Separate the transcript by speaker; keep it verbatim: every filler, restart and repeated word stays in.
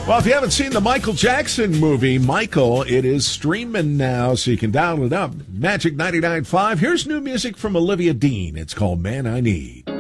Speaker 1: Well, if you haven't seen the Michael Jackson movie, Michael, it is streaming now, so you can download it up. Magic ninety-nine point five. Here's new music from Olivia Dean. It's called Man I Need.